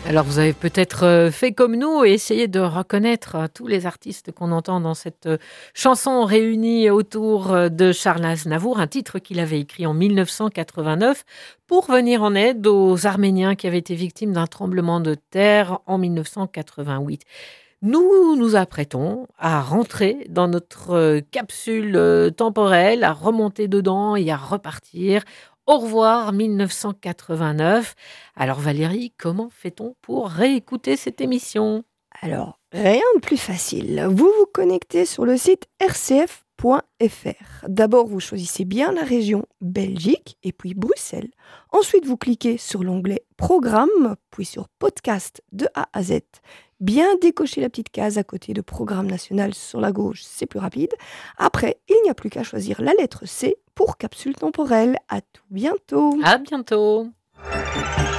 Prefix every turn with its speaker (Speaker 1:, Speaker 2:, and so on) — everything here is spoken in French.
Speaker 1: Alors vous avez peut-être, fait comme nous et essayé de reconnaître, tous les artistes qu'on entend dans cette, chanson réunis autour, de Charles Aznavour, un titre qu'il avait écrit en 1989 pour venir en aide aux Arméniens qui avaient été victimes d'un tremblement de terre en 1988. Nous nous apprêtons à rentrer dans notre, capsule, temporelle, à remonter dedans et à repartir. Au revoir 1989. Alors Valérie, comment fait-on pour réécouter cette émission?
Speaker 2: Alors, rien de plus facile. Vous vous connectez sur le site rcf.fr. D'abord, vous choisissez bien la région Belgique et puis Bruxelles. Ensuite, vous cliquez sur l'onglet Programme, puis sur Podcast de A à Z. Bien décocher la petite case à côté de Programme national sur la gauche, c'est plus rapide. Après, il n'y a plus qu'à choisir la lettre C pour capsule temporelle. À tout bientôt.
Speaker 1: À bientôt.